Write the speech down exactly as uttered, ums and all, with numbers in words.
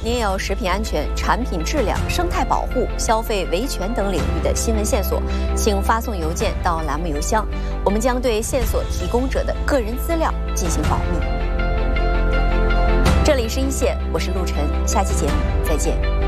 您也有食品安全、产品质量、生态保护、消费维权等领域的新闻线索，请发送邮件到栏目邮箱，我们将对线索提供者的个人资料进行保密。这里是一线，我是陆晨，下期节目再见。